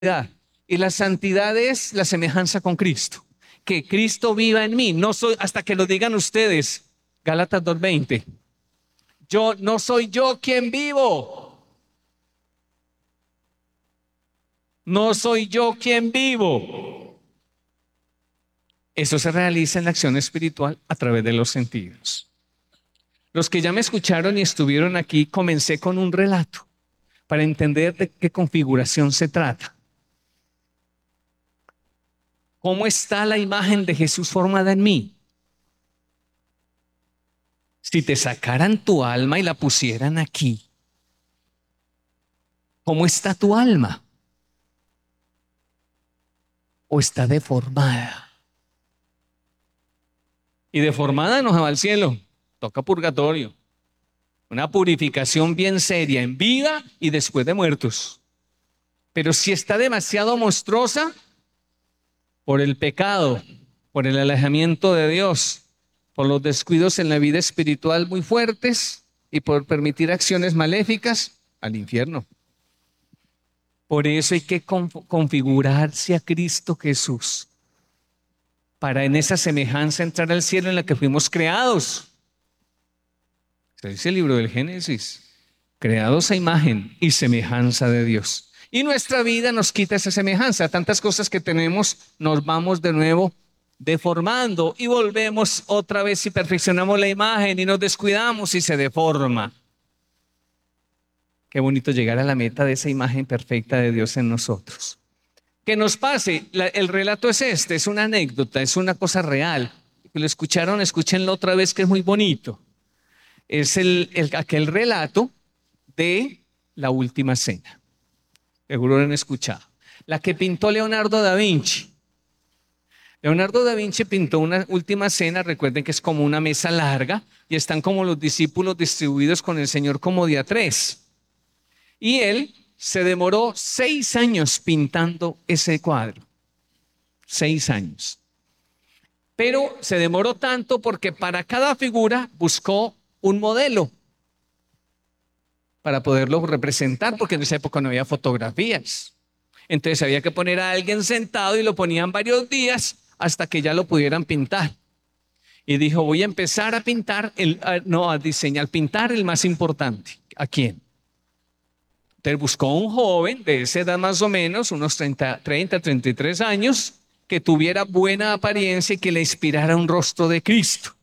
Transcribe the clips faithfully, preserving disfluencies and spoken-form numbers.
Y la santidad es la semejanza con Cristo. Que Cristo viva en mí. No soy, hasta que lo digan ustedes. Gálatas dos veinte. Yo no soy yo quien vivo. No soy yo quien vivo. Eso se realiza en la acción espiritual a través de los sentidos. Los que ya me escucharon y estuvieron aquí, comencé con un relato para entender de qué configuración se trata. ¿Cómo está la imagen de Jesús formada en mí? Si te sacaran tu alma y la pusieran aquí, ¿cómo está tu alma? ¿O está deformada? Y deformada no se va al cielo, toca purgatorio. Una purificación bien seria en vida y después de muertos. Pero si está demasiado monstruosa, por el pecado, por el alejamiento de Dios, por los descuidos en la vida espiritual muy fuertes y por permitir acciones maléficas, al infierno. Por eso hay que configurarse a Cristo Jesús, para en esa semejanza entrar al cielo en la que fuimos creados. Se dice el libro del Génesis, creados a imagen y semejanza de Dios. Y nuestra vida nos quita esa semejanza. Tantas cosas que tenemos, nos vamos de nuevo deformando y volvemos otra vez y perfeccionamos la imagen y nos descuidamos y se deforma. Qué bonito llegar a la meta de esa imagen perfecta de Dios en nosotros. Que nos pase, la, el relato es este, es una anécdota, es una cosa real. Que lo escucharon, escúchenlo otra vez, que es muy bonito. Es el, el, aquel relato de la última cena. Seguro lo han escuchado. La que pintó Leonardo da Vinci. Leonardo da Vinci pintó una última cena, recuerden que es como una mesa larga y están como los discípulos distribuidos con el Señor como de a tres. Y él se demoró seis años pintando ese cuadro. Seis años. Pero se demoró tanto porque para cada figura buscó un modelo para poderlo representar, porque en esa época no había fotografías. Entonces había que poner a alguien sentado y lo ponían varios días hasta que ya lo pudieran pintar. Y dijo, voy a empezar a pintar, el, no, a diseñar, pintar el más importante. ¿A quién? Entonces buscó a un joven de esa edad más o menos, unos treinta, treinta y tres años, que tuviera buena apariencia y que le inspirara un rostro de Cristo.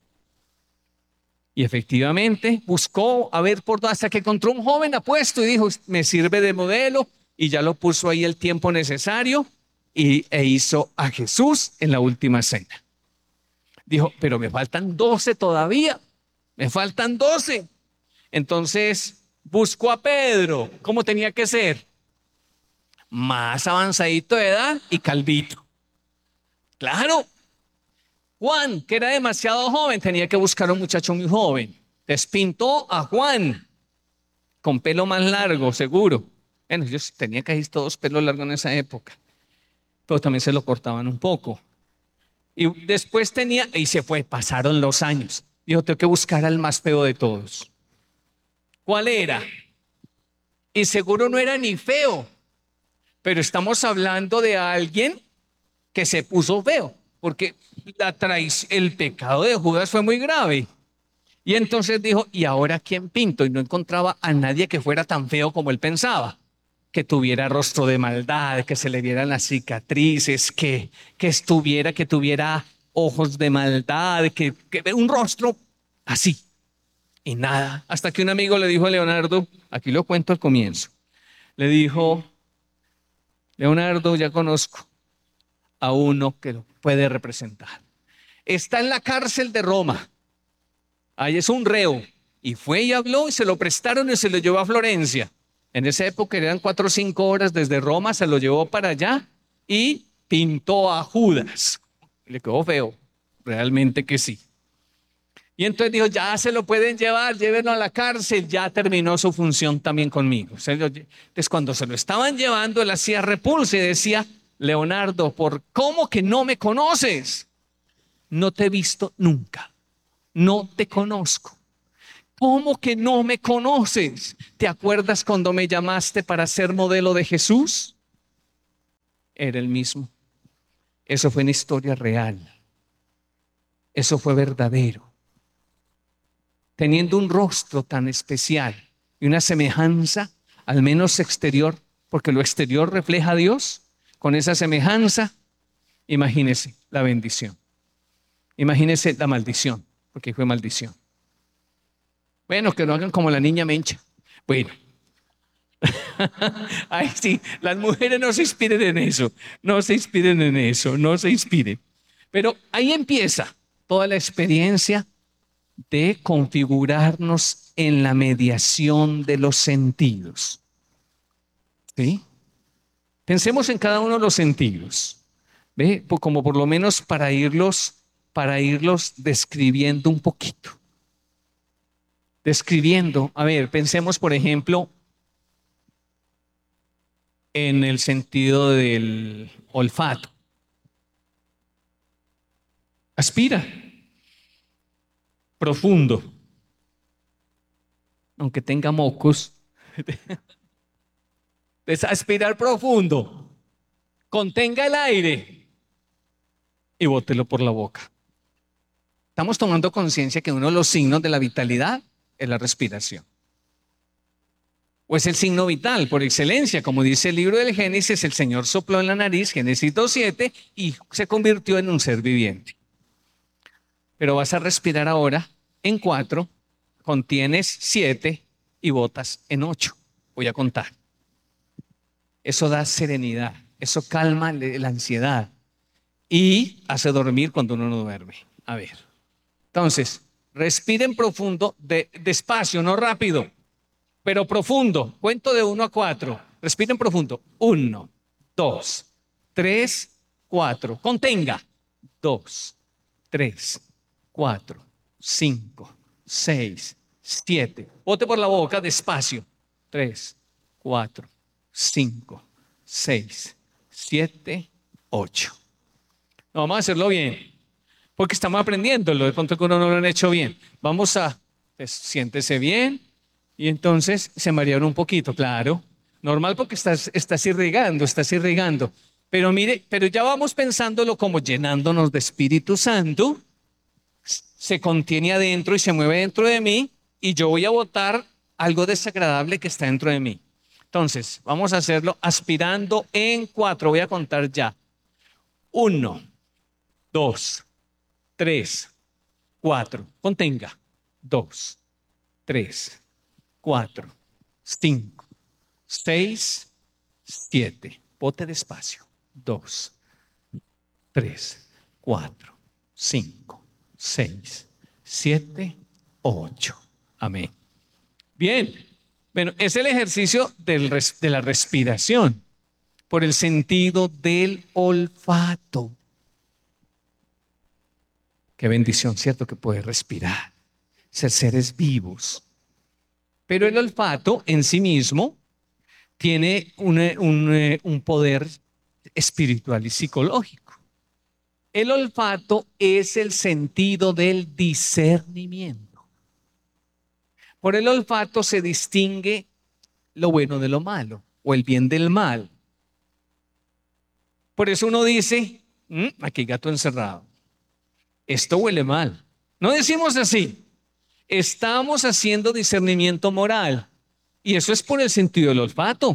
Y efectivamente buscó a ver por hasta que encontró un joven apuesto y dijo, me sirve de modelo, y ya lo puso ahí el tiempo necesario y, e hizo a Jesús en la última cena. Dijo, pero me faltan doce todavía, me faltan doce. Entonces buscó a Pedro. ¿Cómo tenía que ser? Más avanzadito de edad y calvito. Claro. Juan, que era demasiado joven, tenía que buscar a un muchacho muy joven. Despintó a Juan, con pelo más largo, seguro. Bueno, ellos tenían casi todos pelo largo en esa época, pero también se lo cortaban un poco. Y después tenía, y se fue, pasaron los años. Dijo, tengo que buscar al más feo de todos. ¿Cuál era? Y seguro no era ni feo, pero estamos hablando de alguien que se puso feo, porque la traición, el pecado de Judas fue muy grave. Y entonces dijo, ¿y ahora quién pinto? Y no encontraba a nadie que fuera tan feo como él pensaba, que tuviera rostro de maldad, que se le vieran las cicatrices, que, que estuviera, que tuviera ojos de maldad, que, que un rostro así. Y nada, hasta que un amigo le dijo a Leonardo, aquí lo cuento al comienzo, le dijo, Leonardo, ya conozco a uno que lo puede representar. Está en la cárcel de Roma. Ahí es un reo. Y fue y habló y se lo prestaron y se lo llevó a Florencia. En esa época eran cuatro o cinco horas desde Roma, se lo llevó para allá y pintó a Judas. Le quedó feo, realmente que sí. Y entonces dijo, ya se lo pueden llevar, llévenlo a la cárcel, ya terminó su función también conmigo. Entonces cuando se lo estaban llevando, él hacía repulsa y decía, Leonardo, ¿por cómo que no me conoces? No te he visto nunca, no te conozco. ¿Cómo que no me conoces? ¿Te acuerdas cuando me llamaste para ser modelo de Jesús? Era el mismo. Eso fue una historia real. Eso fue verdadero. Teniendo un rostro tan especial y una semejanza, al menos exterior, porque lo exterior refleja a Dios, con esa semejanza, imagínese la bendición. Imagínese la maldición, porque fue maldición. Bueno, que no hagan como la niña Mencha. Bueno. Ay, sí, las mujeres no se inspiren en eso, no se inspiren en eso, no se inspiren. Pero ahí empieza toda la experiencia de configurarnos en la mediación de los sentidos. ¿Sí? Pensemos en cada uno de los sentidos, ¿ve? Como por lo menos para irlos, para irlos describiendo un poquito. Describiendo, a ver, pensemos por ejemplo en el sentido del olfato. Aspira profundo, aunque tenga mocos. Es aspirar profundo, contenga el aire y bótelo por la boca. Estamos tomando conciencia que uno de los signos de la vitalidad es la respiración. O es el signo vital por excelencia, como dice el libro del Génesis, el Señor sopló en la nariz, Génesis dos siete, y se convirtió en un ser viviente. Pero vas a respirar ahora en cuatro, contienes siete y botas en ocho. Voy a contar. Eso da serenidad, eso calma la ansiedad y hace dormir cuando uno no duerme. A ver, entonces, respiren profundo, de, despacio, no rápido, pero profundo. Cuento de uno a cuatro. Respiren profundo. Uno, dos, tres, cuatro. Contenga. Dos, tres, cuatro, cinco, seis, siete. Bote por la boca despacio. Tres, cuatro, cinco, seis, siete, ocho. No, vamos a hacerlo bien, porque estamos aprendiéndolo. De pronto que uno no lo han hecho bien. Vamos a, pues, siéntese bien. Y entonces se marearon un poquito, claro. Normal porque estás, estás irrigando, estás irrigando. Pero mire, pero ya vamos pensándolo como llenándonos de Espíritu Santo. Se contiene adentro y se mueve dentro de mí. Y yo voy a botar algo desagradable que está dentro de mí. Entonces, vamos a hacerlo aspirando en cuatro. Voy a contar ya. Uno, dos, tres, cuatro. Contenga. Dos, tres, cuatro, cinco, seis, siete. Bote despacio. Dos, tres, cuatro, cinco, seis, siete, ocho. Amén. Bien. Bueno, es el ejercicio del res, de la respiración por el sentido del olfato. Qué bendición, ¿cierto? Que poder respirar, ser seres vivos. Pero el olfato en sí mismo tiene un, un, un poder espiritual y psicológico. El olfato es el sentido del discernimiento. Por el olfato se distingue lo bueno de lo malo o el bien del mal. Por eso uno dice, mmm, aquí hay gato encerrado. Esto huele mal. No decimos así. Estamos haciendo discernimiento moral y eso es por el sentido del olfato.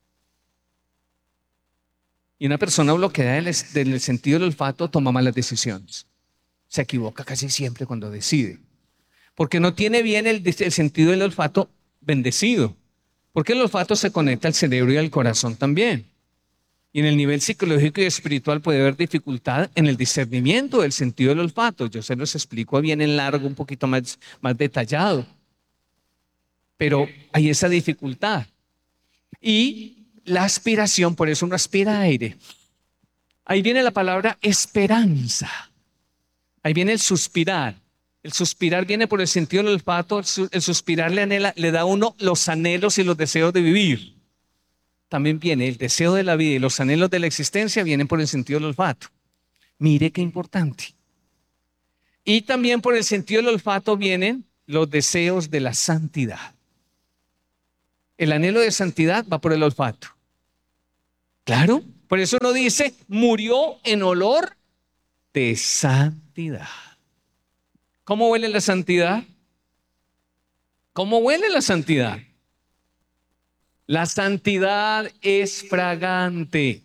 Y una persona bloqueada del, del sentido del olfato toma malas decisiones. Se equivoca casi siempre cuando decide. Porque no tiene bien el, el sentido del olfato bendecido. Porque el olfato se conecta al cerebro y al corazón también. Y en el nivel psicológico y espiritual puede haber dificultad en el discernimiento del sentido del olfato. Yo se los explico bien en largo, un poquito más, más detallado. Pero hay esa dificultad. Y la aspiración, por eso uno aspira aire. Ahí viene la palabra esperanza. Ahí viene el suspirar. El suspirar viene por el sentido del olfato. El suspirar le, anhela, le da a uno los anhelos y los deseos de vivir. También viene el deseo de la vida y los anhelos de la existencia vienen por el sentido del olfato. Mire qué importante. Y también por el sentido del olfato vienen los deseos de la santidad. El anhelo de santidad va por el olfato. Claro, Por eso uno dice, murió en olor de santidad. ¿Cómo huele la santidad? ¿Cómo huele la santidad? La santidad es fragante.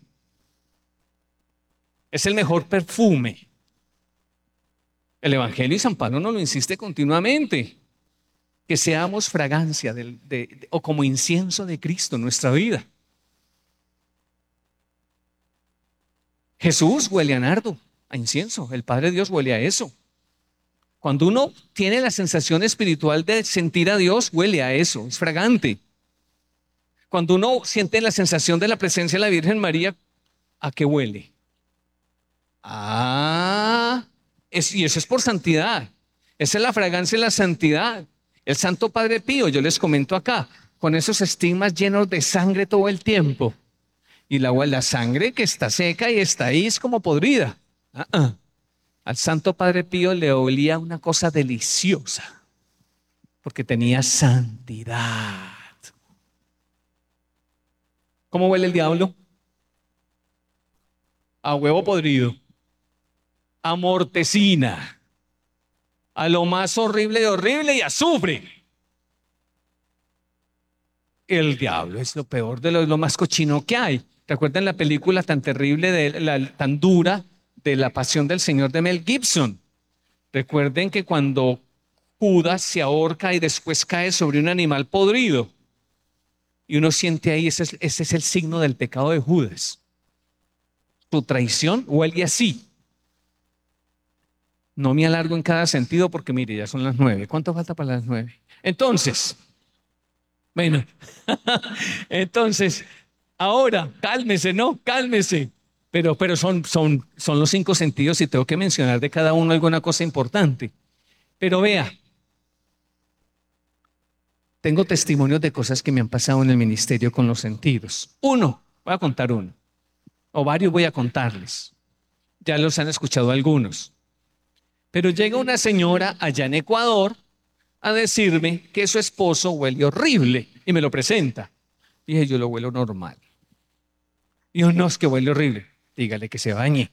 Es el mejor perfume. El Evangelio y San Pablo nos lo insiste continuamente. Que seamos fragancia del- de- de- o como incienso de Cristo en nuestra vida. Jesús huele a nardo, a incienso. El Padre Dios huele a eso. Cuando uno tiene la sensación espiritual de sentir a Dios, huele a eso, es fragante. Cuando uno siente la sensación de la presencia de la Virgen María, ¿a qué huele? Ah, es- y eso es por santidad. Esa es la fragancia de la santidad. El Santo Padre Pío, yo les comento acá, con esos estigmas llenos de sangre todo el tiempo. Y la, la sangre que está seca y está ahí es como podrida. Ah, ah. Al Santo Padre Pío le olía una cosa deliciosa, porque tenía santidad. ¿Cómo huele el diablo? A huevo podrido, a mortecina, a lo más horrible de horrible y a azufre. El diablo es lo peor de lo, lo más cochino que hay. ¿Recuerdan la película tan terrible, de la, tan dura de La Pasión del Señor de Mel Gibson? Recuerden que cuando Judas se ahorca y después cae sobre un animal podrido, y uno siente ahí, ese es, ese es el signo del pecado de Judas. Su traición huele así. No me alargo en cada sentido porque mire, ya son las nueve. ¿Cuánto falta para las nueve? Entonces, bueno, entonces, ahora, cálmese, ¿no? Cálmese. Pero, pero son, son, son los cinco sentidos y tengo que mencionar de cada uno alguna cosa importante. Pero vea, tengo testimonios de cosas que me han pasado en el ministerio con los sentidos. Uno, voy a contar uno, o varios voy a contarles. Ya los han escuchado algunos. Pero llega una señora allá en Ecuador a decirme que su esposo huele horrible y me lo presenta. Dije, yo lo huelo normal. Y yo, no, es que huele horrible. Dígale que se bañe.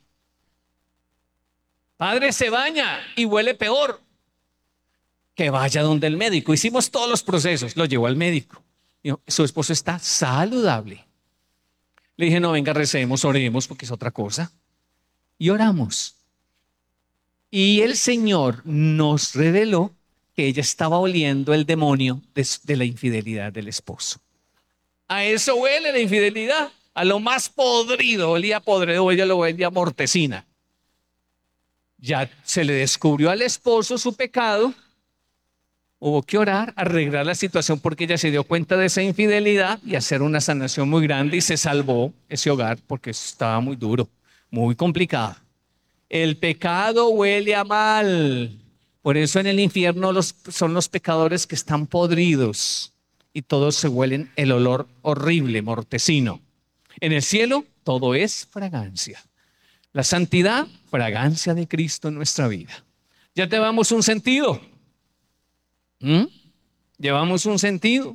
Padre, se baña y huele peor. Que vaya donde el médico. Hicimos todos los procesos, lo llevó al médico. Dijo, su esposo está saludable. Le dije, no, venga, recemos, oremos, porque es otra cosa. Y oramos. Y el Señor nos reveló que ella estaba oliendo el demonio de, de la infidelidad del esposo. A eso huele la infidelidad, a lo más podrido, olía podrido, ella lo olía mortecina. Ya se le descubrió al esposo su pecado, hubo que orar, arreglar la situación porque ella se dio cuenta de esa infidelidad y hacer una sanación muy grande y se salvó ese hogar porque estaba muy duro, muy complicado. El pecado huele a mal. Por eso en el infierno los, son los pecadores que están podridos y todos se huelen el olor horrible, mortecino. En el cielo todo es fragancia. La santidad, fragancia de Cristo en nuestra vida. Ya llevamos un sentido. ¿Mm? Llevamos un sentido.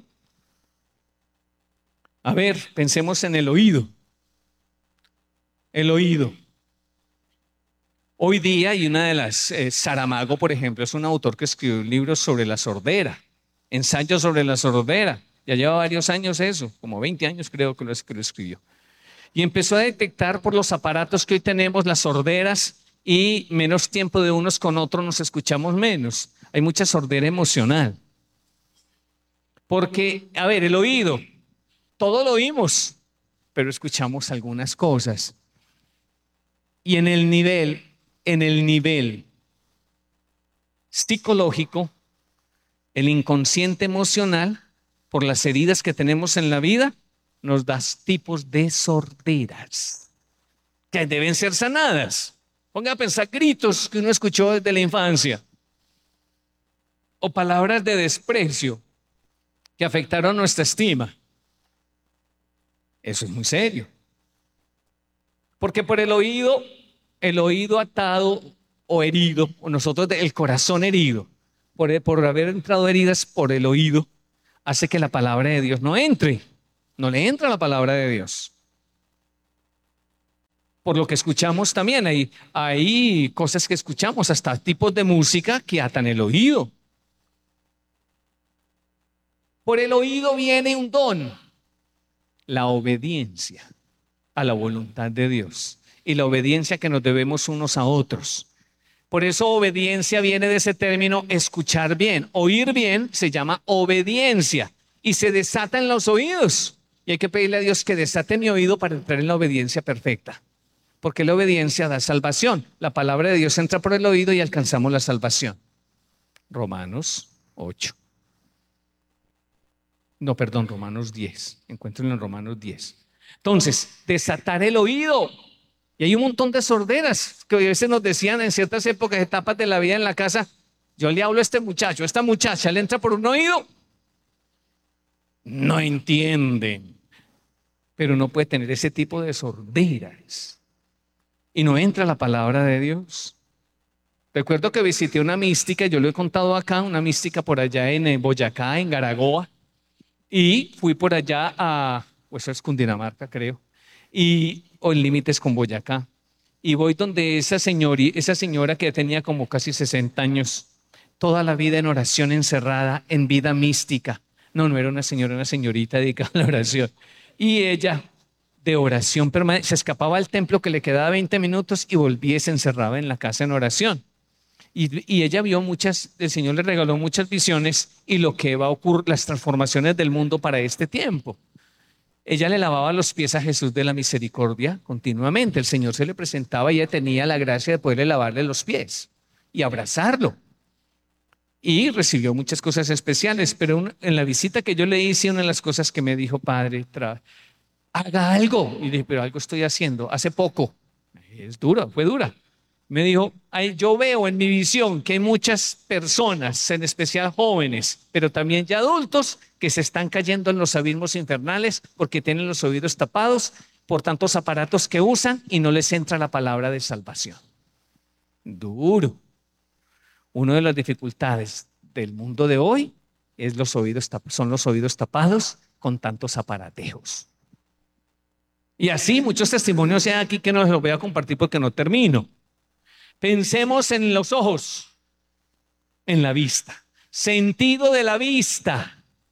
A ver, pensemos en el oído. El oído. Hoy día, y una de las, eh, Saramago, por ejemplo, es un autor que escribió un libro sobre la sordera, ensayos sobre la sordera. Ya lleva varios años eso, como veinte años creo que lo, que lo escribió. Y empezó a detectar por los aparatos que hoy tenemos las sorderas y menos tiempo de unos con otros nos escuchamos menos. Hay mucha sordera emocional. Porque, a ver, el oído, todo lo oímos, pero escuchamos algunas cosas. Y en el nivel, en el nivel psicológico, el inconsciente emocional, por las heridas que tenemos en la vida, nos da tipos de sorderas que deben ser sanadas. Ponga a pensar gritos que uno escuchó desde la infancia o palabras de desprecio que afectaron nuestra estima. Eso es muy serio. Porque por el oído, el oído atado o herido, o nosotros el corazón herido, por, por haber entrado heridas por el oído, hace que la palabra de Dios no entre. No le entra la palabra de Dios. por lo que escuchamos también. Hay, hay cosas que escuchamos, hasta tipos de música que atan el oído. Por el oído viene un don, la obediencia a la voluntad de Dios y la obediencia que nos debemos unos a otros. Por eso obediencia viene de ese término escuchar bien. Oír bien se llama obediencia y se desata en los oídos. Y hay que pedirle a Dios que desate mi oído para entrar en la obediencia perfecta. Porque la obediencia da salvación. La palabra de Dios entra por el oído y alcanzamos la salvación. Romanos ocho. No, perdón, Romanos diez. Encuéntrenlo en Romanos diez. Entonces, desatar el oído. Y hay un montón de sorderas que a veces nos decían en ciertas épocas, etapas de la vida en la casa. Yo le hablo a este muchacho, a esta muchacha, le entra por un oído. No entienden. Pero no puede tener ese tipo de sorderas. Y no entra la palabra de Dios. Recuerdo que visité una mística, yo lo he contado acá, una mística por allá en Boyacá, en Garagoa. Y fui por allá a, pues eso es Cundinamarca, creo. Y o en límites con Boyacá. Y voy donde esa señora, esa señora que tenía como casi sesenta años, toda la vida en oración encerrada, en vida mística. No, no era una señora, una señorita dedicada a la oración. Y ella, de oración permanente, se escapaba al templo que le quedaba veinte minutos y volvía y se encerraba en la casa en oración. Y, y ella vio muchas, el Señor le regaló muchas visiones y lo que va a ocurrir, las transformaciones del mundo para este tiempo. Ella le lavaba los pies a Jesús de la misericordia continuamente. El Señor se le presentaba y ella tenía la gracia de poderle lavarle los pies y abrazarlo. Y recibió muchas cosas especiales, pero en la visita que yo le hice, una de las cosas que me dijo, padre, haga algo. Y dije, pero algo estoy haciendo, hace poco. Es dura, fue dura. Me dijo, yo veo en mi visión que hay muchas personas, en especial jóvenes, pero también ya adultos, que se están cayendo en los abismos infernales porque tienen los oídos tapados por tantos aparatos que usan y no les entra la palabra de salvación. Duro. Una de las dificultades del mundo de hoy es los oídos, son los oídos tapados con tantos aparatejos. Y así muchos testimonios hay aquí que no los voy a compartir porque no termino. Pensemos en los ojos, en la vista, sentido de la vista.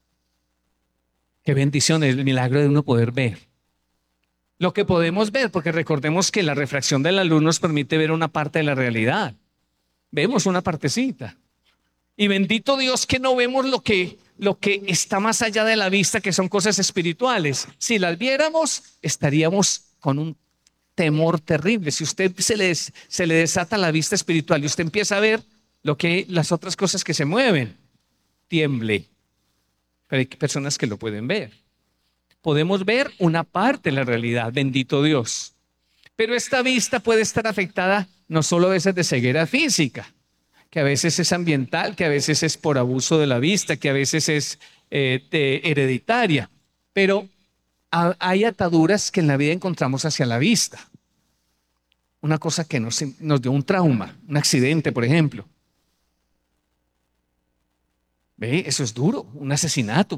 Qué bendición es el milagro de uno poder ver lo que podemos ver, porque recordemos que la refracción de la luz nos permite ver una parte de la realidad. Vemos una partecita. Y bendito Dios que no vemos lo que, lo que está más allá de la vista, que son cosas espirituales. Si las viéramos, estaríamos con un temor terrible. Si usted se le, se le desata la vista espiritual y usted empieza a ver lo que las otras cosas que se mueven, tiemble. Pero hay personas que lo pueden ver. Podemos ver una parte de la realidad, bendito Dios. Pero esta vista puede estar afectada no solo a veces de ceguera física, que a veces es ambiental, que a veces es por abuso de la vista, que a veces es eh, de hereditaria, pero a, hay ataduras que en la vida encontramos hacia la vista. Una cosa que nos, nos dio un trauma, un accidente, por ejemplo. ¿Ve? Eso es duro, un asesinato.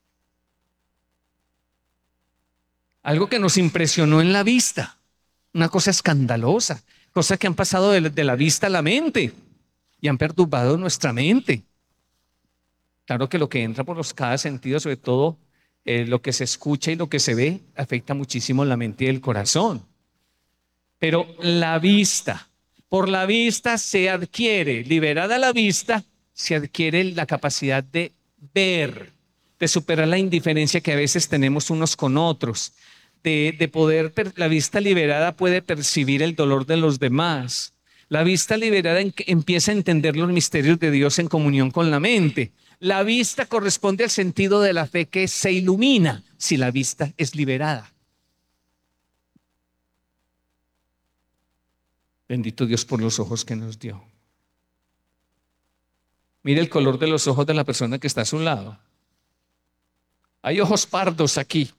Algo que nos impresionó en la vista, una cosa escandalosa, cosas que han pasado de, de la vista a la mente y han perturbado nuestra mente. Claro que lo que entra por los cada sentido, sobre todo eh, lo que se escucha y lo que se ve, afecta muchísimo la mente y el corazón. Pero la vista, por la vista se adquiere, liberada la vista, se adquiere la capacidad de ver, de superar la indiferencia que a veces tenemos unos con otros, de, de poder, la vista liberada puede percibir el dolor de los demás. La vista liberada en, empieza a entender los misterios de Dios en comunión con la mente. La vista corresponde al sentido de la fe que se ilumina si la vista es liberada. Bendito Dios por los ojos que nos dio. Mire el color de los ojos de la persona que está a su lado. Hay ojos pardos aquí.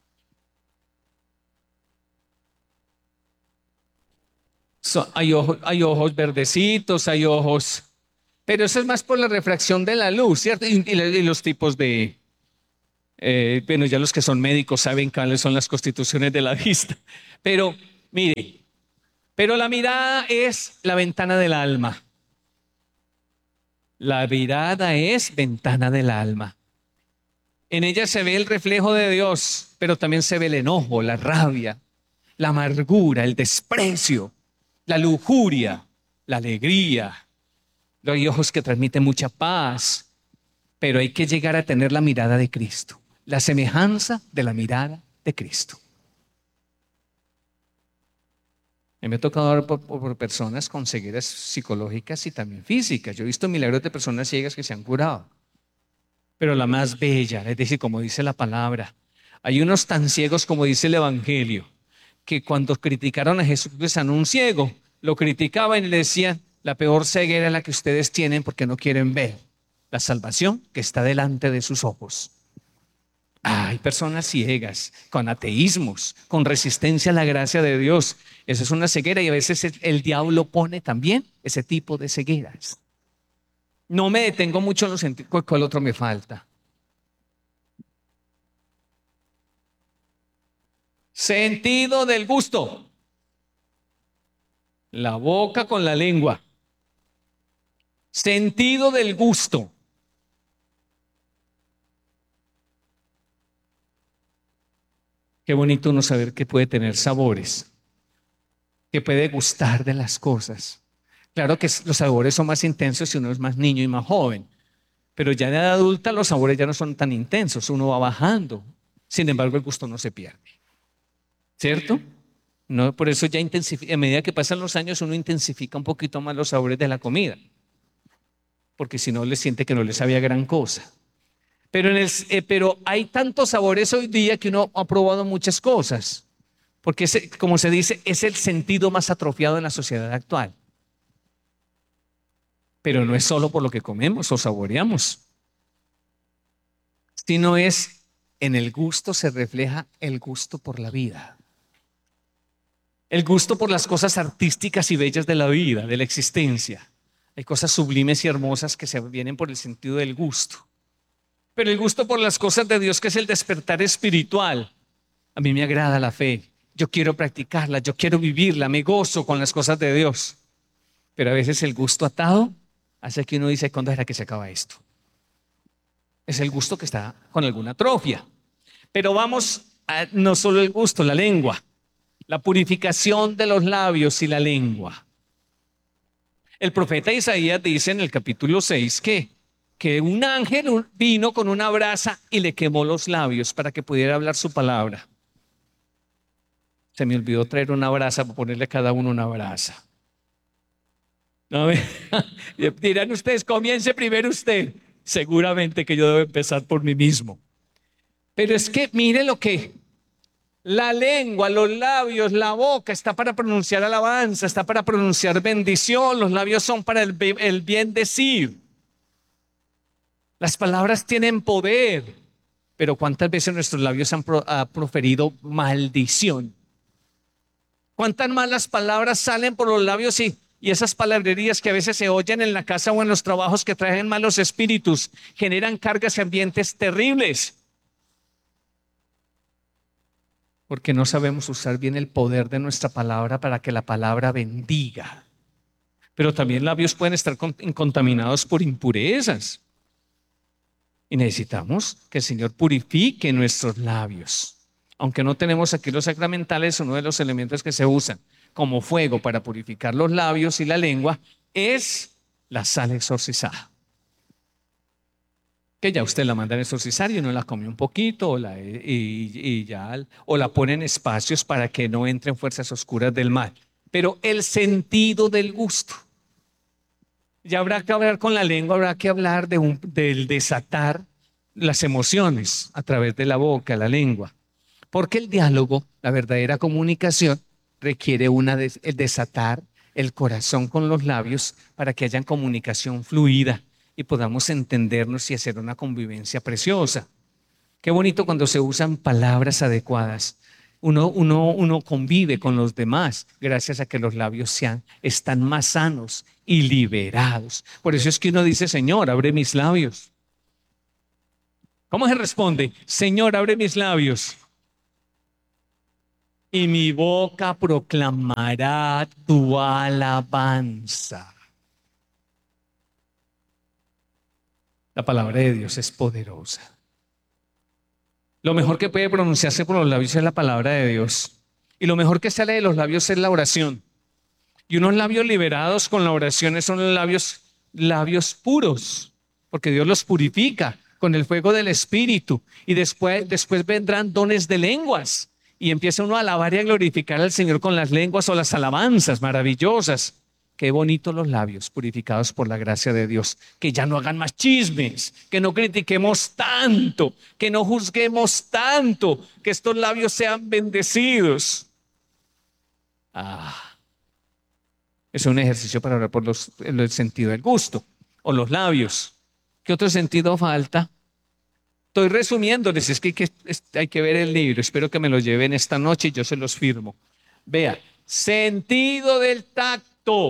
So, hay, ojos, hay ojos verdecitos, hay ojos, pero eso es más por la refracción de la luz, ¿cierto? Y, y, y los tipos de, eh, bueno, ya los que son médicos saben cuáles son las constituciones de la vista. Pero mire, Pero la mirada es la ventana del alma. La mirada es ventana del alma. En ella se ve el reflejo de Dios, pero también se ve el enojo, la rabia, la amargura, el desprecio, la lujuria, la alegría. Hay ojos que transmiten mucha paz, pero hay que llegar a tener la mirada de Cristo, la semejanza de la mirada de Cristo. Me ha tocado hablar por, por personas con cegueras psicológicas y también físicas. Yo he visto milagros de personas ciegas que se han curado. Pero la más bella, es decir, como dice la palabra, hay unos tan ciegos como dice el Evangelio, que cuando criticaron a Jesús que sanó un ciego, lo criticaban y le decían, la peor ceguera es la que ustedes tienen porque no quieren ver la salvación que está delante de sus ojos. Hay personas ciegas, con ateísmos, con resistencia a la gracia de Dios. Esa es una ceguera y a veces el diablo pone también ese tipo de cegueras. No me detengo mucho en los sentidos. ¿Cuál otro me falta? Sentido del gusto. La boca con la lengua. Sentido del gusto. Qué bonito uno saber que puede tener sabores, que puede gustar de las cosas. Claro que los sabores son más intensos si uno es más niño y más joven, pero ya en edad adulta los sabores ya no son tan intensos, uno va bajando. Sin embargo, el gusto no se pierde, ¿cierto? No, por eso ya intensifica, a medida que pasan los años uno intensifica un poquito más los sabores de la comida, porque si no le siente que no le sabía gran cosa. Pero, en el, eh, pero hay tantos sabores hoy día que uno ha probado muchas cosas, porque ese, como se dice, es el sentido más atrofiado en la sociedad actual. Pero no es solo por lo que comemos o saboreamos, sino es en el gusto se refleja el gusto por la vida, el gusto por las cosas artísticas y bellas de la vida, de la existencia. Hay cosas sublimes y hermosas que se vienen por el sentido del gusto. Pero el gusto por las cosas de Dios, que es el despertar espiritual. A mí me agrada la fe, yo quiero practicarla, yo quiero vivirla, me gozo con las cosas de Dios. Pero a veces el gusto atado hace que uno dice, ¿cuándo será que se acaba esto? Es el gusto que está con alguna atrofia. Pero vamos a no solo el gusto, la lengua, la purificación de los labios y la lengua. El profeta Isaías dice en el capítulo seis que que un ángel vino con una brasa y le quemó los labios para que pudiera hablar su palabra. Se me olvidó traer una brasa para ponerle a cada uno una brasa. No, dirán ustedes, comience primero usted. Seguramente que yo debo empezar por mí mismo. Pero es que mire lo que la lengua, los labios, la boca está para pronunciar alabanza, está para pronunciar bendición. Los labios son para el, el bien decir. Las palabras tienen poder, pero ¿cuántas veces nuestros labios han pro, ha proferido maldición? ¿Cuántas malas palabras salen por los labios y, y esas palabrerías que a veces se oyen en la casa o en los trabajos que traen malos espíritus generan cargas y ambientes terribles? Porque no sabemos usar bien el poder de nuestra palabra para que la palabra bendiga. Pero también labios pueden estar contaminados por impurezas. Y necesitamos que el Señor purifique nuestros labios. Aunque no tenemos aquí los sacramentales, uno de los elementos que se usan como fuego para purificar los labios y la lengua es la sal exorcizada. Que ya usted la manda a exorcizar y uno la come un poquito o la, y, y ya, o la pone en espacios para que no entren fuerzas oscuras del mal. Pero el sentido del gusto. Ya habrá que hablar con la lengua, habrá que hablar de un, del desatar las emociones a través de la boca, la lengua. Porque el diálogo, la verdadera comunicación, requiere una des, el desatar el corazón con los labios para que haya comunicación fluida y podamos entendernos y hacer una convivencia preciosa. Qué bonito cuando se usan palabras adecuadas. Uno, uno, uno convive con los demás gracias a que los labios sean, están más sanos y liberados. Por eso es que uno dice, Señor, abre mis labios. ¿Cómo se responde? Señor, abre mis labios. y mi boca proclamará tu alabanza. La palabra de Dios es poderosa. Lo mejor que puede pronunciarse por los labios es la palabra de Dios. Y lo mejor que sale de los labios es la oración. Y unos labios liberados con la oración son los labios, labios puros, porque Dios los purifica con el fuego del Espíritu. Y después, después vendrán dones de lenguas. Y empieza uno a alabar y a glorificar al Señor con las lenguas o las alabanzas maravillosas. Qué bonitos los labios purificados por la gracia de Dios. Que ya no hagan más chismes, que no critiquemos tanto, que no juzguemos tanto, que estos labios sean bendecidos. Ah, es un ejercicio para orar por los, el sentido del gusto o los labios. ¿Qué otro sentido falta? Estoy resumiéndoles, es que hay, que hay que ver el libro. Espero que me lo lleven esta noche y yo se los firmo. Vea, sentido del tacto.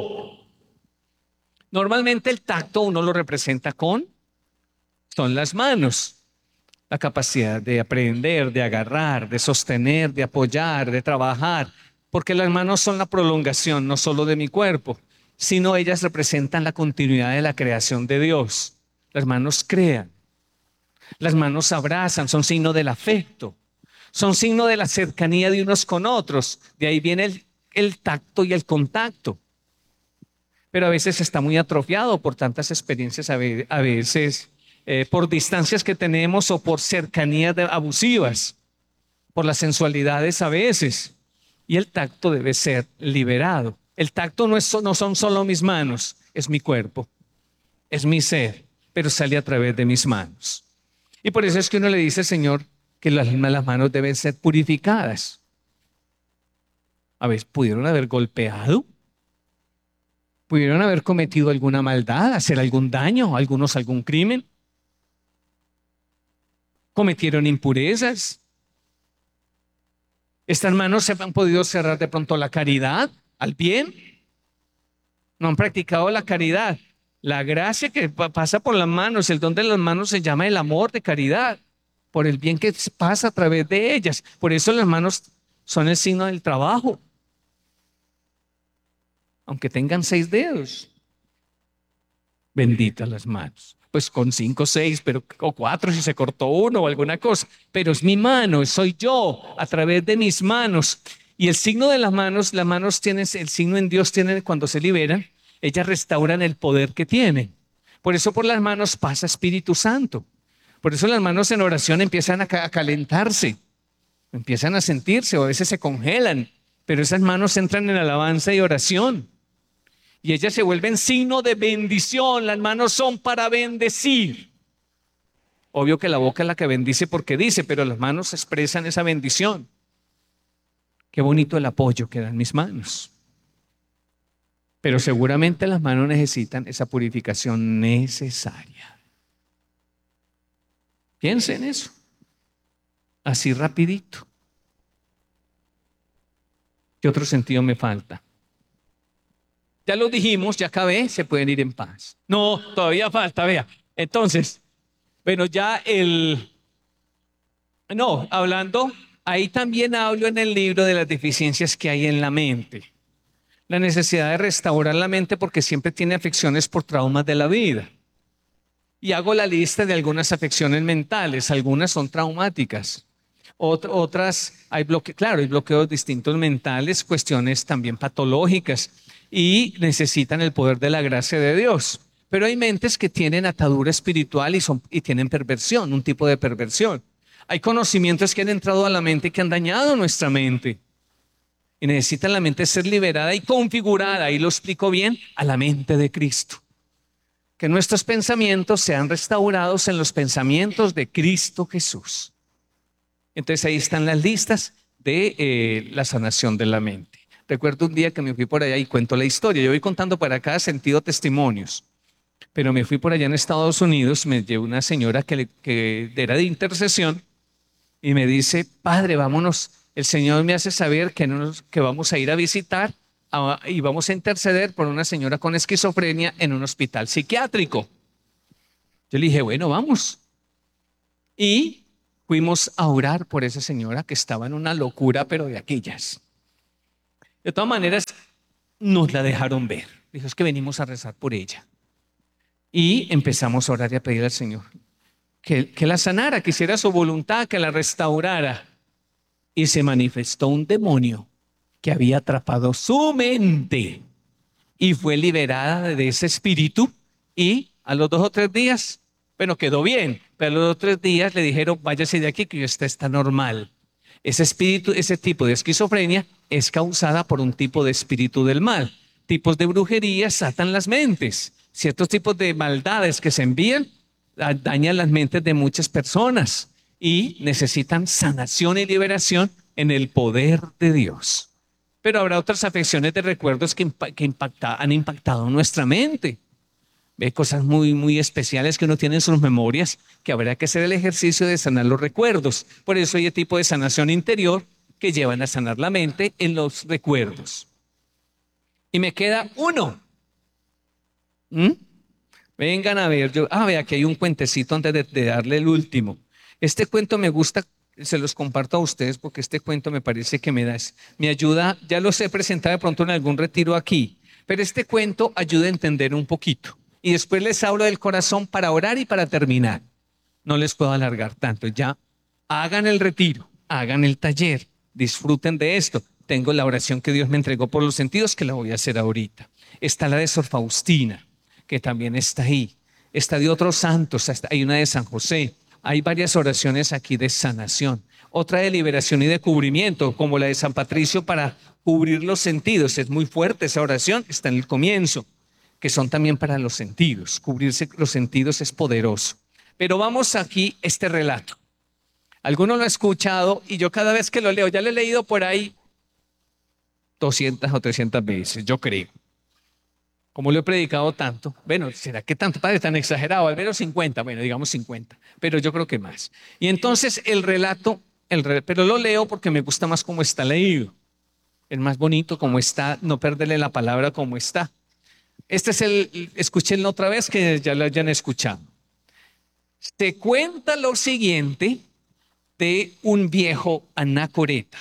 Normalmente el tacto uno lo representa con, son las manos. La capacidad de aprender, de agarrar, de sostener, de apoyar, de trabajar. Porque las manos son la prolongación no solo de mi cuerpo, sino ellas representan la continuidad de la creación de Dios. Las manos crean. Las manos abrazan, son signo del afecto. Son signo de la cercanía de unos con otros. De ahí viene el, el tacto y el contacto. Pero a veces está muy atrofiado por tantas experiencias, a veces eh, por distancias que tenemos o por cercanías abusivas, por las sensualidades a veces. Y el tacto debe ser liberado. El tacto no, es, no son solo mis manos, es mi cuerpo, es mi ser, pero sale a través de mis manos. Y por eso es que uno le dice al Señor que las, las manos deben ser purificadas. A veces pudieron haber golpeado. Pudieron haber cometido alguna maldad, hacer algún daño, algunos algún crimen. Cometieron impurezas. Estas manos se han podido cerrar de pronto la caridad, al bien. No han practicado la caridad. La gracia que pasa por las manos, el don de las manos se llama el amor de caridad, por el bien que pasa a través de ellas. Por eso las manos son el signo del trabajo. Aunque tengan seis dedos, benditas las manos. Pues con cinco o seis, pero, o cuatro si se cortó uno o alguna cosa. Pero es mi mano, soy yo, a través de mis manos. Y el signo de las manos, las manos tienen, el signo en Dios tienen cuando se liberan, ellas restauran el poder que tienen. Por eso por las manos pasa Espíritu Santo. Por eso las manos en oración empiezan a, a calentarse, empiezan a sentirse, o a veces se congelan. Pero esas manos entran en alabanza y oración. Y ellas se vuelven signo de bendición. Las manos son para bendecir. Obvio que la boca es la que bendice porque dice, pero las manos expresan esa bendición. Qué bonito el apoyo que dan mis manos. Pero seguramente las manos necesitan esa purificación necesaria. Piensen en eso. Así rapidito. ¿Qué otro sentido me falta? Ya lo dijimos, ya acabé, se pueden ir en paz. No, todavía falta, vea. Entonces, bueno, ya el... No, hablando, ahí también hablo en el libro de las deficiencias que hay en la mente. La necesidad de restaurar la mente porque siempre tiene afecciones por traumas de la vida. Y hago la lista de algunas afecciones mentales, algunas son traumáticas. Otras, hay bloqueos, claro, hay bloqueos distintos mentales, cuestiones también patológicas y necesitan el poder de la gracia de Dios. Pero hay mentes que tienen atadura espiritual y, son, y tienen perversión, un tipo de perversión. Hay conocimientos que han entrado a la mente que han dañado nuestra mente y necesitan la mente ser liberada y configurada, y lo explico bien, a la mente de Cristo. Que nuestros pensamientos sean restaurados en los pensamientos de Cristo Jesús. Entonces ahí están las listas de eh, la sanación de la mente. Recuerdo un día que me fui por allá y cuento la historia. Yo voy contando para cada sentido testimonios. Pero me fui por allá en Estados Unidos, me llevó una señora que, le, que era de intercesión y me dice, padre, vámonos. El Señor me hace saber que, nos, que vamos a ir a visitar a, y vamos a interceder por una señora con esquizofrenia en un hospital psiquiátrico. Yo le dije, bueno, vamos. Y fuimos a orar por esa señora que estaba en una locura, pero de aquellas. De todas maneras, nos la dejaron ver. Dijo, es que venimos a rezar por ella. Y empezamos a orar y a pedir al Señor que, que la sanara, que hiciera su voluntad, que la restaurara. Y se manifestó un demonio que había atrapado su mente y fue liberada de ese espíritu, y a los dos o tres días, bueno, quedó bien, pero a los dos o tres días le dijeron, váyase de aquí que usted está normal. Ese espíritu, ese tipo de esquizofrenia es causada por un tipo de espíritu del mal. Tipos de brujerías atan las mentes. Ciertos tipos de maldades que se envían dañan las mentes de muchas personas y necesitan sanación y liberación en el poder de Dios. Pero habrá otras afecciones de recuerdos que, que impacta, han impactado nuestra mente. Ve cosas muy, muy especiales que uno tiene en sus memorias, que habrá que hacer el ejercicio de sanar los recuerdos. Por eso hay tipo de sanación interior que llevan a sanar la mente en los recuerdos. Y me queda uno. ¿Mm? Vengan a ver, yo, ah, ve, aquí hay un cuentecito antes de, de darle el último. Este cuento me gusta, se los comparto a ustedes porque este cuento me parece que me da, me ayuda, ya los he presentado de pronto en algún retiro aquí, pero este cuento ayuda a entender un poquito. Y después les hablo del corazón para orar y para terminar. No les puedo alargar tanto, ya hagan el retiro, hagan el taller, disfruten de esto. Tengo la oración que Dios me entregó por los sentidos que la voy a hacer ahorita. Está la de Sor Faustina, que también está ahí. Está de otros santos, hay una de San José. Hay varias oraciones aquí de sanación. Otra de liberación y de cubrimiento, como la de San Patricio para cubrir los sentidos. Es muy fuerte esa oración, está en el comienzo, que son también para los sentidos. Cubrirse los sentidos es poderoso. Pero vamos aquí, este relato. Alguno lo ha escuchado y yo cada vez que lo leo, ya lo he leído por ahí doscientas o trescientas veces, yo creo. Como lo he predicado tanto, bueno, ¿será que tanto, padre, tan exagerado? Al menos cincuenta, bueno, digamos cincuenta, pero yo creo que más. Y entonces el relato, el re, pero lo leo porque me gusta más cómo está leído. Es más bonito como está, no perderle la palabra como está. Este es el, escúchenlo otra vez que ya lo hayan escuchado. Se cuenta lo siguiente de un viejo anacoreta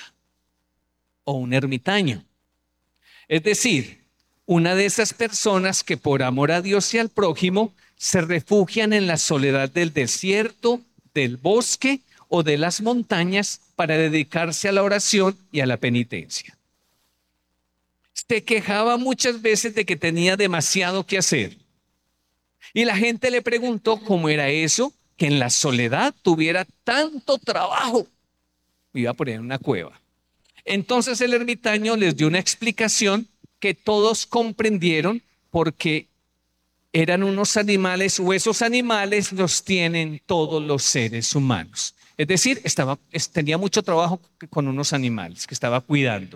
o un ermitaño. Es decir, una de esas personas que por amor a Dios y al prójimo se refugian en la soledad del desierto, del bosque o de las montañas para dedicarse a la oración y a la penitencia. Se quejaba muchas veces de que tenía demasiado que hacer. Y la gente le preguntó cómo era eso, que en la soledad tuviera tanto trabajo. Iba a poner una cueva. Entonces el ermitaño les dio una explicación que todos comprendieron, porque eran unos animales, o esos animales los tienen todos los seres humanos. Es decir, estaba, tenía mucho trabajo con unos animales que estaba cuidando.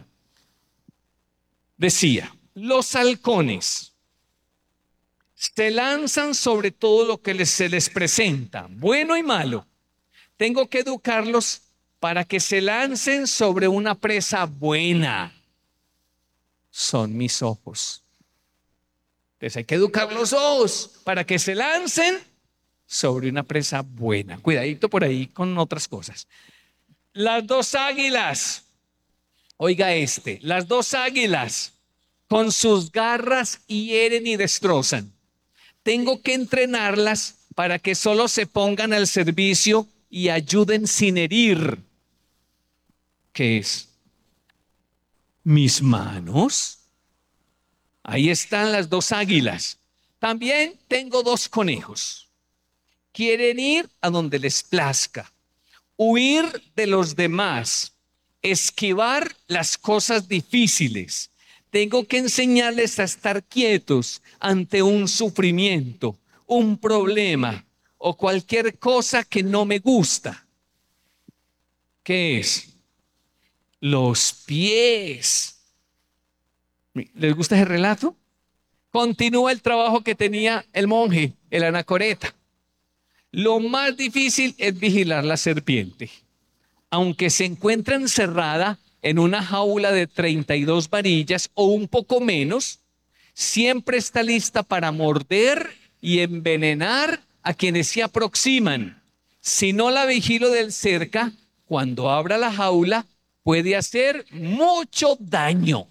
Decía, los halcones se lanzan sobre todo lo que les, se les presenta, bueno y malo. Tengo que educarlos para que se lancen sobre una presa buena. Son mis ojos. Entonces hay que educar los ojos para que se lancen sobre una presa buena. Cuidadito por ahí con otras cosas. Las dos águilas, oiga este, las dos águilas con sus garras hieren y destrozan. Tengo que entrenarlas para que solo se pongan al servicio y ayuden sin herir. ¿Qué es? Mis manos. Ahí están las dos águilas. También tengo dos conejos. Quieren ir a donde les plazca, huir de los demás, esquivar las cosas difíciles. Tengo que enseñarles a estar quietos ante un sufrimiento, un problema o cualquier cosa que no me gusta. ¿Qué es? Los pies. ¿Les gusta ese relato? Continúa el trabajo que tenía el monje, el anacoreta. Lo más difícil es vigilar la serpiente. Aunque se encuentra encerrada en una jaula de treinta y dos varillas o un poco menos, siempre está lista para morder y envenenar a quienes se aproximan. Si no la vigilo del cerca, cuando abra la jaula, puede hacer mucho daño.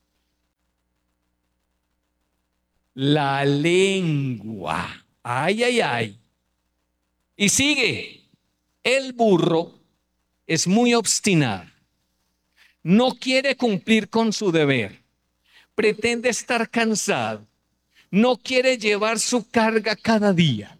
La lengua. Ay, ay, ay. Y sigue. El burro es muy obstinado. No quiere cumplir con su deber. Pretende estar cansado. No quiere llevar su carga cada día.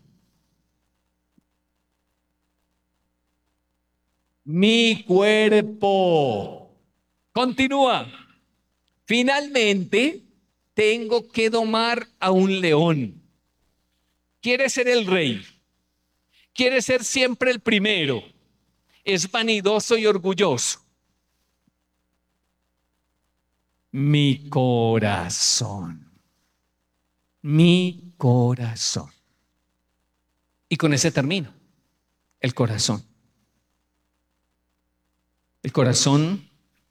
Mi cuerpo. Continúa. Finalmente, tengo que domar a un león. Quiere ser el rey. Quiere ser siempre el primero. Es vanidoso y orgulloso. Mi corazón. Mi corazón. Y con ese termino. El corazón. El corazón,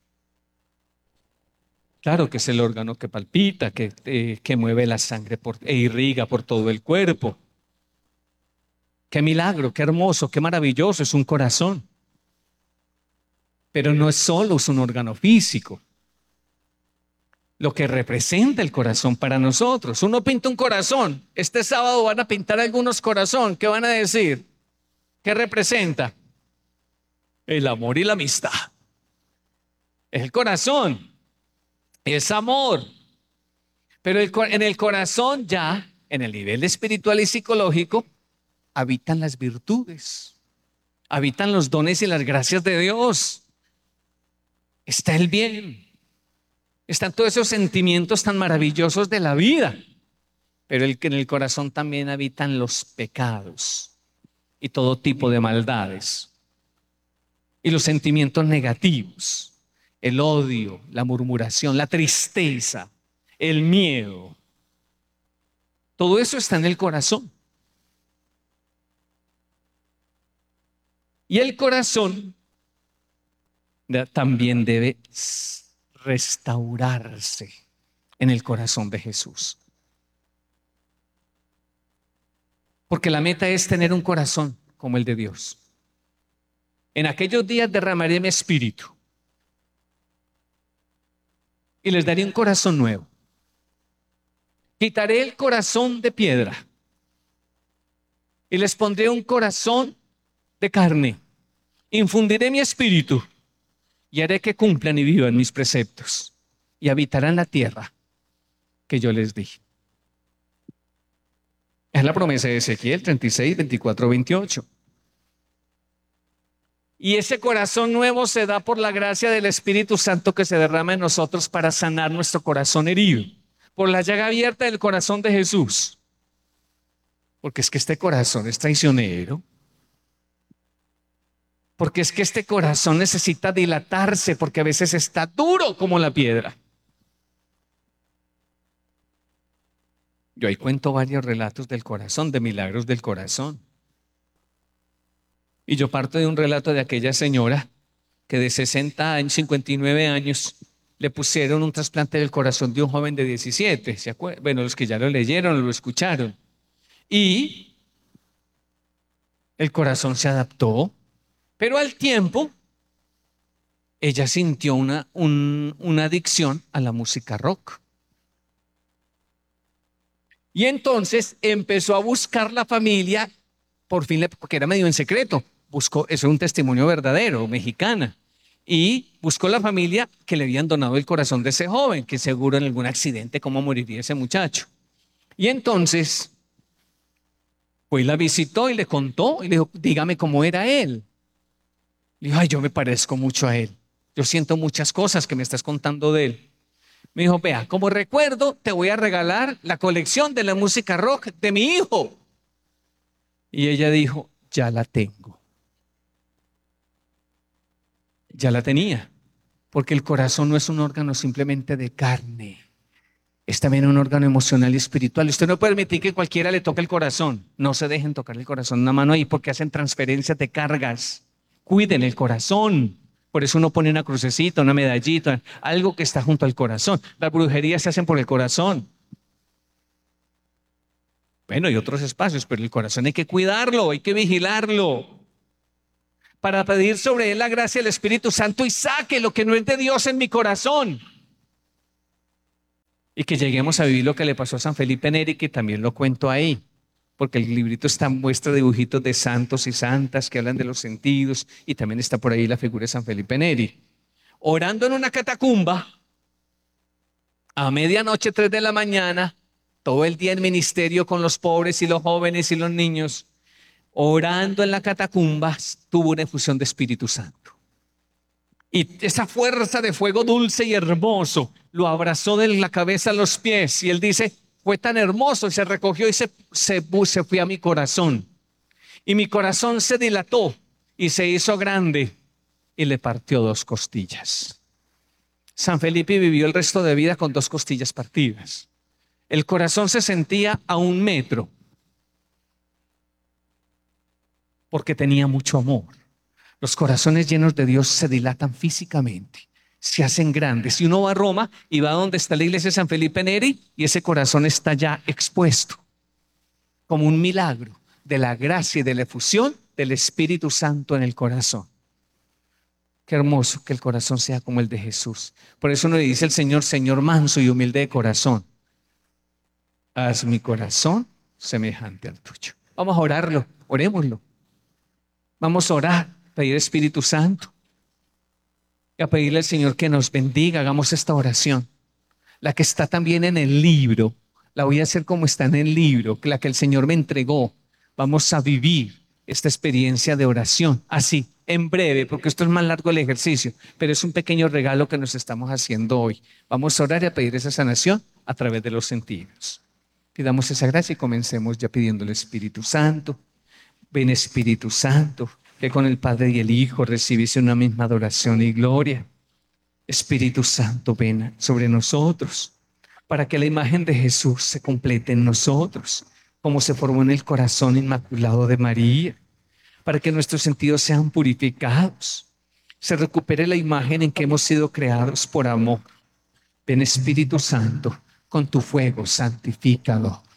claro que es el órgano que palpita, que, eh, que mueve la sangre por, e irriga por todo el cuerpo. Qué milagro, qué hermoso, qué maravilloso es un corazón. Pero no es solo es un órgano físico. Lo que representa el corazón para nosotros. Uno pinta un corazón. Este sábado van a pintar algunos corazón. ¿Qué van a decir? ¿Qué representa? El amor y la amistad. Es el corazón. Es amor. Pero el, en el corazón ya, en el nivel espiritual y psicológico, habitan las virtudes. Habitan los dones y las gracias de Dios. Está el bien. Están todos esos sentimientos tan maravillosos de la vida. Pero el, en el corazón también habitan los pecados y todo tipo de maldades. Y los sentimientos negativos, el odio, la murmuración, la tristeza, el miedo. Todo eso está en el corazón. Y el corazón también debe restaurarse en el corazón de Jesús. Porque la meta es tener un corazón como el de Dios. En aquellos días derramaré mi espíritu y les daré un corazón nuevo. Quitaré el corazón de piedra y les pondré un corazón de carne. Infundiré mi espíritu y haré que cumplan y vivan mis preceptos y habitarán la tierra que yo les di. Es la promesa de Ezequiel treinta y seis, veinticuatro, veintiocho. Y ese corazón nuevo se da por la gracia del Espíritu Santo que se derrama en nosotros para sanar nuestro corazón herido, por la llaga abierta del corazón de Jesús. Porque es que este corazón es traicionero. Porque es que este corazón necesita dilatarse, porque a veces está duro como la piedra. Yo ahí cuento varios relatos del corazón, de milagros del corazón. Y yo parto de un relato de aquella señora que de sesenta años, cincuenta y nueve años, le pusieron un trasplante del corazón de un joven de diecisiete. ¿Se acuerdan? Bueno, los que ya lo leyeron o lo escucharon. Y el corazón se adaptó, pero al tiempo ella sintió una, un, una adicción a la música rock. Y entonces empezó a buscar la familia, por fin, le, porque era medio en secreto, buscó, eso es un testimonio verdadero, mexicana, y buscó la familia que le habían donado el corazón de ese joven, que seguro en algún accidente cómo moriría ese muchacho. Y entonces, pues la visitó y le contó, y le dijo, dígame cómo era él. Le dijo, ay, yo me parezco mucho a él, yo siento muchas cosas que me estás contando de él. Me dijo, vea, como recuerdo, te voy a regalar la colección de la música rock de mi hijo. Y ella dijo, ya la tengo. Ya la tenía, porque el corazón no es un órgano simplemente de carne, es también un órgano emocional y espiritual. Usted no puede permitir que cualquiera le toque el corazón. No se dejen tocar el corazón una mano ahí, porque hacen transferencias de cargas. Cuiden el corazón. Por eso uno pone una crucecita, una medallita, algo que está junto al corazón. Las brujerías se hacen por el corazón. Bueno, hay otros espacios, pero el corazón hay que cuidarlo, hay que vigilarlo. para pedir sobre él la gracia del Espíritu Santo y saque lo que no es de Dios en mi corazón. Y que lleguemos a vivir lo que le pasó a San Felipe Neri, que también lo cuento ahí, porque el librito está muestra dibujitos de santos y santas que hablan de los sentidos, y también está por ahí la figura de San Felipe Neri. Orando en una catacumba, a medianoche, tres de la mañana, todo el día en ministerio con los pobres y los jóvenes y los niños, orando en la catacumba, tuvo una efusión de Espíritu Santo. Y esa fuerza de fuego dulce y hermoso lo abrazó de la cabeza a los pies. Y él dice, fue tan hermoso y se recogió y se, se, se fue a mi corazón. Y mi corazón se dilató y se hizo grande y le partió dos costillas. San Felipe vivió el resto de vida con dos costillas partidas. El corazón se sentía a un metro porque tenía mucho amor. Los corazones llenos de Dios se dilatan físicamente, se hacen grandes. Si uno va a Roma y va donde está la iglesia de San Felipe Neri y ese corazón está ya expuesto como un milagro de la gracia y de la efusión del Espíritu Santo en el corazón. Qué hermoso que el corazón sea como el de Jesús. Por eso uno le dice al Señor, Señor manso y humilde de corazón, haz mi corazón semejante al tuyo. Vamos a orarlo, orémoslo. Vamos a orar, pedir Espíritu Santo y a pedirle al Señor que nos bendiga. Hagamos esta oración, la que está también en el libro. La voy a hacer como está en el libro, la que el Señor me entregó. Vamos a vivir esta experiencia de oración así, en breve, porque esto es más largo el ejercicio, pero es un pequeño regalo que nos estamos haciendo hoy. Vamos a orar y a pedir esa sanación a través de los sentidos. Pidamos esa gracia y comencemos ya pidiendo el Espíritu Santo. Ven Espíritu Santo, que con el Padre y el Hijo recibís una misma adoración y gloria. Espíritu Santo, ven sobre nosotros, para que la imagen de Jesús se complete en nosotros, como se formó en el corazón inmaculado de María, para que nuestros sentidos sean purificados, se recupere la imagen en que hemos sido creados por amor. Ven Espíritu Santo, con tu fuego santifícalo.